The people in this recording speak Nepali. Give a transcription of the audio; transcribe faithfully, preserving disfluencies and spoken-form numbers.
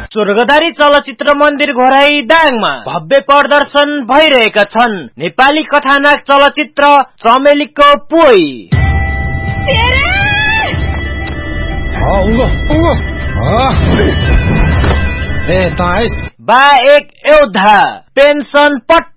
स्वर्गदारी चलचित्र मन्दिर घोराई दाङमा भव्य प्रदर्शन भइरहेका छन् नेपाली कथानक चलचित्र चमेलीको पोइ। बा एक योद्धा पेन्सन पट